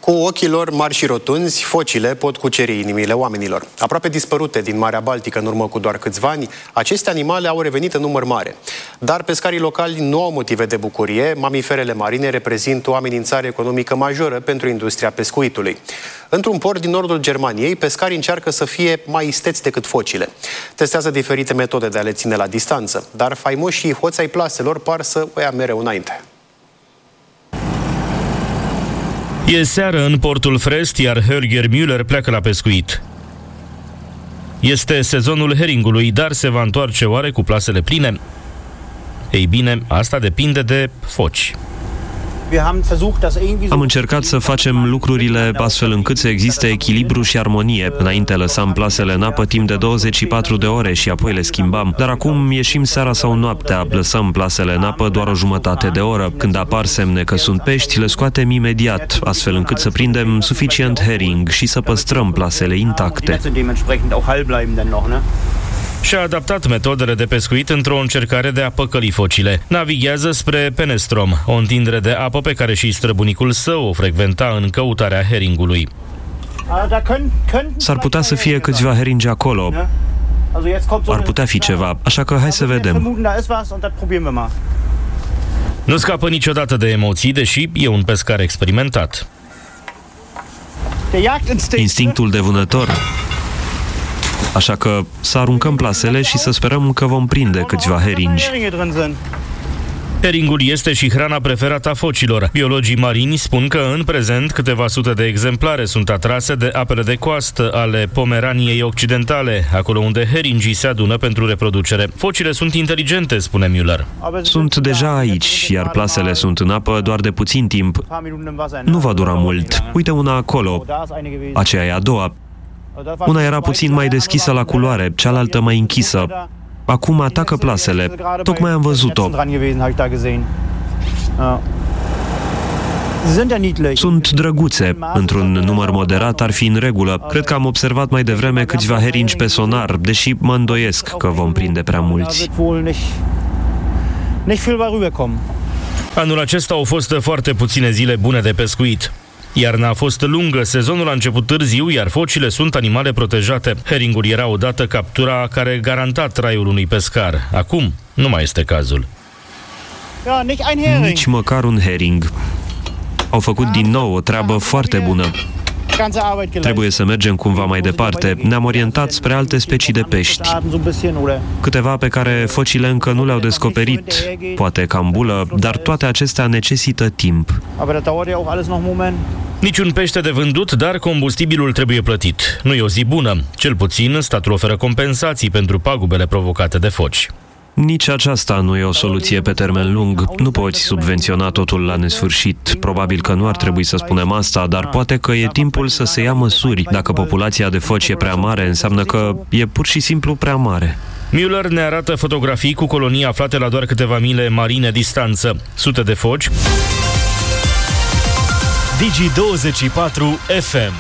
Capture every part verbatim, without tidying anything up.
Cu ochii lor mari și rotunzi, focile pot cuceri inimile oamenilor. Aproape dispărute din Marea Baltică în urmă cu doar câțiva ani, aceste animale au revenit în număr mare. Dar pescarii locali nu au motive de bucurie. Mamiferele marine reprezintă o amenințare economică majoră pentru industria pescuitului. Într-un port din nordul Germaniei, pescarii încearcă să fie mai isteți decât focile. Testează diferite metode de a le ține la distanță, dar faimoșii hoți ai plaselor par să o ia mereu înainte. E seară în portul Frest, iar Holger Müller pleacă la pescuit. Este sezonul heringului, dar se va întoarce oare cu plasele pline? Ei bine, asta depinde de foci. Am încercat să facem lucrurile astfel încât să existe echilibru și armonie. Înainte lăsam plasele în apă timp de douăzeci și patru de ore și apoi le schimbam. Dar acum ieșim seara sau noaptea, lăsăm plasele în apă doar o jumătate de oră. Când apar semne că sunt pești, le scoatem imediat, astfel încât să prindem suficient herring și să păstrăm plasele intacte. Și-a adaptat metodele de pescuit într-o încercare de a păcăli focile. Navighează spre Penestrom, o întindere de apă pe care și străbunicul său o frecventa în căutarea heringului. S-ar putea să fie câțiva heringi acolo. Ar putea fi ceva, așa că hai să vedem. Nu scapă niciodată de emoții, deși e un pescar experimentat. Instinctul de vânător. Așa că să aruncăm plasele și să sperăm că vom prinde câțiva heringi. Heringul este și hrana preferată a focilor. Biologii marini spun că în prezent câteva sute de exemplare sunt atrase de apele de coastă ale Pomeraniei Occidentale, acolo unde heringii se adună pentru reproducere. Focile sunt inteligente, spune Müller. Sunt deja aici, iar plasele sunt în apă doar de puțin timp. Nu va dura mult. Uite una acolo. Aceea e a doua. Una era puțin mai deschisă la culoare, cealaltă mai închisă. Acum atacă plasele. Tocmai am văzut-o. Sunt drăguțe. Într-un număr moderat ar fi în regulă. Cred că am observat mai devreme câțiva heringi pe sonar, deși mă îndoiesc că vom prinde prea mulți. Anul acesta au fost foarte puține zile bune de pescuit. Iarna a fost lungă, sezonul a început târziu, iar focile sunt animale protejate. Heringul era odată captura care garanta traiul unui pescar. Acum nu mai este cazul. Nici măcar un hering. Au făcut din nou o treabă foarte bună. Trebuie să mergem cumva mai departe. Ne-am orientat spre alte specii de pești. Câteva pe care focile încă nu le-au descoperit, poate cambulă, dar toate acestea necesită timp. Niciun pește de vândut, dar combustibilul trebuie plătit. Nu e o zi bună. Cel puțin, statul oferă compensații pentru pagubele provocate de foci. Nici aceasta nu e o soluție pe termen lung. Nu poți subvenționa totul la nesfârșit. Probabil că nu ar trebui să spunem asta, dar poate că e timpul să se ia măsuri. Dacă populația de foci e prea mare, înseamnă că e pur și simplu prea mare. Müller ne arată fotografii cu colonii aflate la doar câteva mile marine distanță. Sute de foci. Digi douăzeci și patru F M.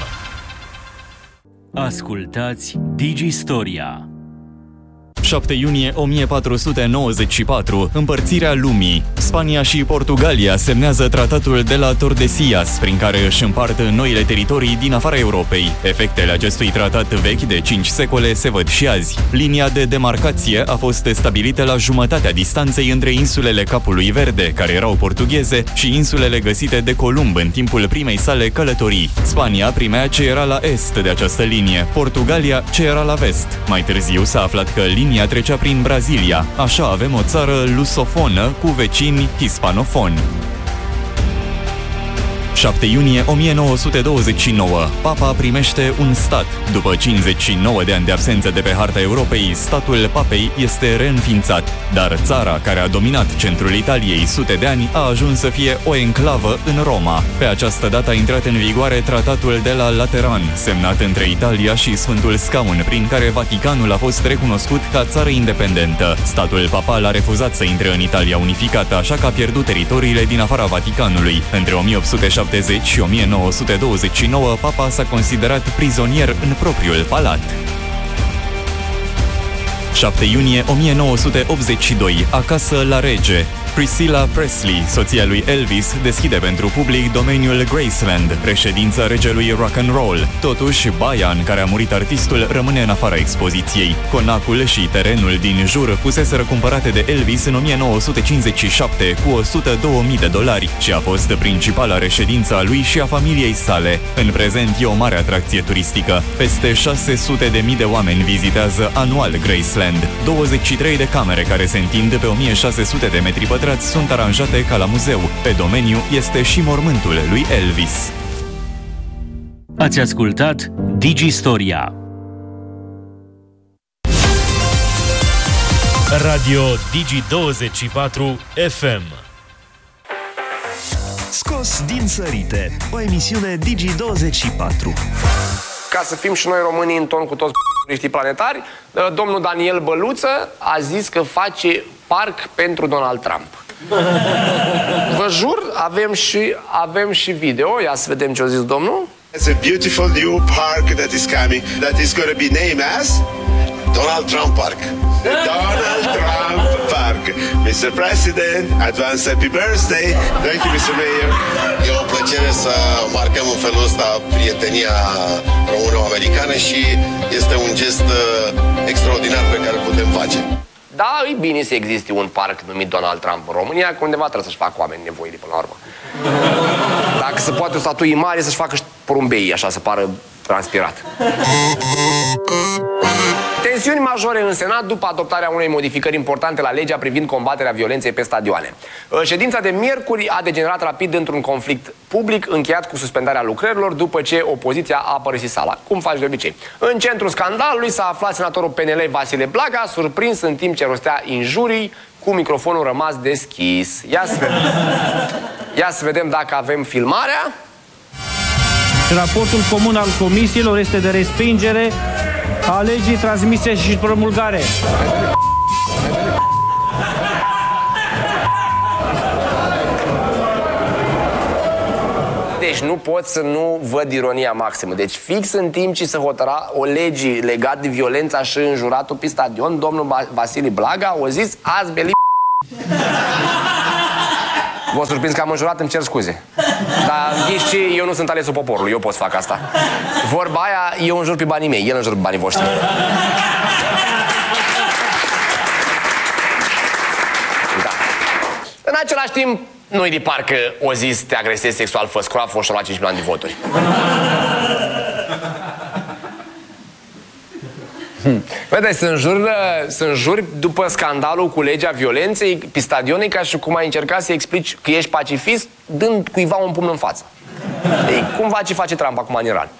Ascultați Digi Storia. șapte iunie o mie patru sute nouăzeci și patru, împărțirea lumii. Spania și Portugalia semnează tratatul de la Tordesillas, prin care își împart noile teritorii din afara Europei. Efectele acestui tratat vechi de cinci secole se văd și azi. Linia de demarcație a fost stabilită la jumătatea distanței între insulele Capului Verde, care erau portugheze, și insulele găsite de Columb în timpul primei sale călătorii. Spania primea ce era la est de această linie, Portugalia ce era la vest. Mai târziu s-a aflat că linia trecea prin Brazilia. Așa avem o țară lusofonă cu vecini hispanofoni. șapte iunie o mie nouă sute douăzeci și nouă. Papa primește un stat. După cincizeci și nouă de ani de absență de pe harta Europei, statul papei este reînființat. Dar țara care a dominat centrul Italiei sute de ani a ajuns să fie o enclavă în Roma. Pe această dată a intrat în vigoare tratatul de la Lateran, semnat între Italia și Sfântul Scaun, prin care Vaticanul a fost recunoscut ca țară independentă. Statul papal a refuzat să intre în Italia unificată, așa că a pierdut teritoriile din afara Vaticanului. Între o mie opt sute șaptezeci și o mie nouă sute douăzeci și nouă, papa s-a considerat prizonier în propriul palat. șapte iunie o mie nouă sute optzeci și doi, acasă la rege. Priscilla Presley, soția lui Elvis, deschide pentru public domeniul Graceland, reședința regelui rock and roll. Totuși, baia în care a murit artistul rămâne în afara expoziției. Conacul și terenul din jur fuseseră cumpărate de Elvis în o mie nouă sute cincizeci și șapte cu o sută două mii de dolari și a fost principala reședință a lui și a familiei sale. În prezent e o mare atracție turistică. Peste șase sute de mii de oameni vizitează anual Graceland. douăzeci și trei de camere care se întind pe o mie șase sute de metri pătrați sunt aranjate ca la muzeu. Pe domeniu este și mormântul lui Elvis. Ați ascultat Digistoria. Radio Digi douăzeci și patru F M. Scos din sărite, o emisiune Digi douăzeci și patru. Ca să fim și noi românii în ton cu toți turiștii planetari, domnul Daniel Băluță a zis că face parc pentru Donald Trump. Vă jur, avem și, avem și video. Ia să vedem ce a zis domnul. It's a beautiful new park that is coming, that is going to be named as Donald Trump Park. The Donald Trump Park. mister President, advance happy birthday. Thank you, mister Mayor. E o plăcere să marcăm în felul ăsta prietenia româno-americană și este un gest extraordinar pe care îl putem face. Da, e bine să existe un parc numit Donald Trump în România, că undeva trebuie să-și facă oameni nevoie de până la urmă. Dacă se poate o statuie mare, să-și facă și porumbei, așa, să pară transpirat. Tensiuni majore în Senat după adoptarea unei modificări importante la legea privind combaterea violenței pe stadioane. Ședința de miercuri a degenerat rapid într-un conflict public încheiat cu suspendarea lucrărilor după ce opoziția a părăsit sala, cum faci de obicei. În centrul scandalului s-a aflat senatorul P N L Vasile Blaga, surprins în timp ce rostea injurii cu microfonul rămas deschis. Ia să vedem, Ia să vedem dacă avem filmarea. Raportul comun al comisiilor este de respingere a legii transmise și promulgare. Deci nu pot să nu văd ironia maximă. Deci fix în timp ce se hotăra o lege legată de violența și înjuratul pe stadion, domnul Vasile Blaga a zis azi beli. V-a surprins că am înjurat, îmi cer scuze. Dar ghiși ce, eu nu sunt alesul poporului, eu pot să fac asta. Vorba aia, eu înjur pe banii mei, el înjur pe banii voștri. Da. În același timp, nu-i de parcă o zis te agresezi sexual, fă scroafă și-o lua cinci milioane de voturi. Hmm. Vedeți, să înjuri, să înjuri după scandalul cu legea violenței pe stadionii ca și cum ai încercat să explici că ești pacifist dând cuiva un pumn în față. Ei, cumva ce face Trump acum în Iran?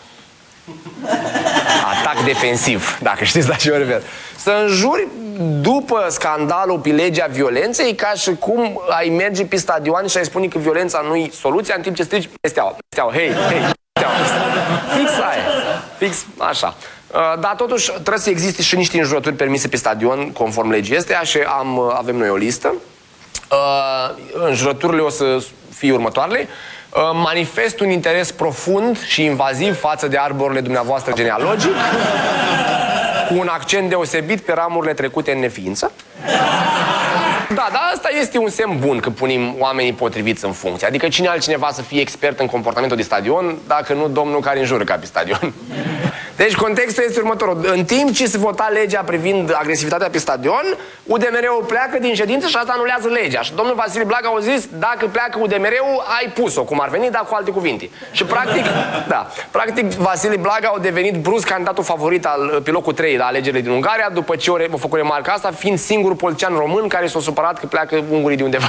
Atac defensiv, dacă știți la ce mă refer. Să înjuri după scandalul pe legea violenței ca și cum ai merge pe stadioane și ai spune că violența nu-i soluția în timp ce strici steaua. Steaua, hei, hei, steaua. Fix aia. Fix așa. Dar totuși trebuie să existe și niște înjurături permise pe stadion conform legii astea și am, avem noi o listă. Înjurăturile o să fie următoarele. Manifest un interes profund și invaziv față de arborile dumneavoastră genealogic, cu un accent deosebit pe ramurile trecute în neființă. Da, dar asta este un semn bun că punem oamenii potriviți în funcție. Adică cine altcineva să fie expert în comportamentul de stadion, dacă nu domnul care înjură ca pe stadion. Deci contextul este următorul. În timp ce se vota legea privind agresivitatea pe stadion, U D M R-ul pleacă din ședință și asta anulează legea. Și domnul Vasile Blaga a zis, dacă pleacă U D M R-ul, ai pus-o, cum ar veni, dar cu alte cuvinte. Și practic, da, practic Vasile Blaga a devenit brusc candidatul favorit al, pe locul trei la alegerile din Ungaria, după ce a făcut remarca asta, fiind singurul politician român care s-a supărat că pleacă ungurii de undeva.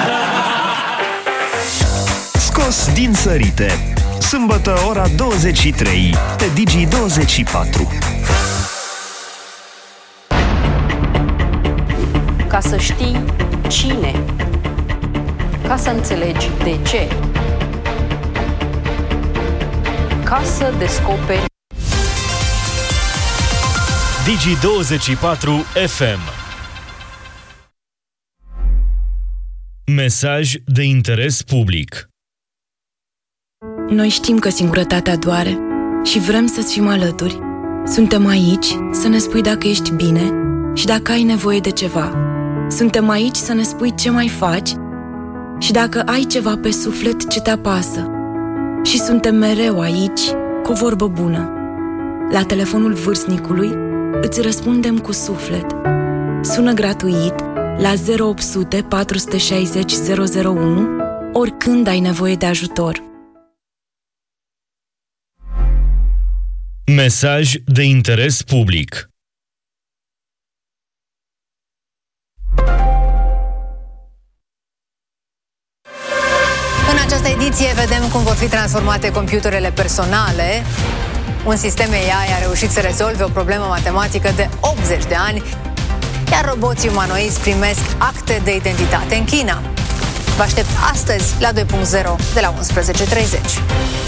Scos din sărite. Sâmbătă, ora douăzeci și trei, pe Digi douăzeci și patru. Ca să știi cine, ca să înțelegi de ce, ca să descoperi. Digi douăzeci și patru F M. Mesaj de interes public. Noi știm că singurătatea doare și vrem să-ți fim alături. Suntem aici să ne spui dacă ești bine și dacă ai nevoie de ceva. Suntem aici să ne spui ce mai faci și dacă ai ceva pe suflet ce te apasă. Și suntem mereu aici cu o vorbă bună. La telefonul vârstnicului îți răspundem cu suflet. Sună gratuit la zero opt sute patru șase zero zero zero unu oricând ai nevoie de ajutor. Mesaj de interes public. În această ediție vedem cum vor fi transformate computerele personale. Un sistem A I a reușit să rezolve o problemă matematică de optzeci de ani, iar roboții umanoizi primesc acte de identitate în China. Vă aștept astăzi la doi punct zero de la unsprezece și treizeci.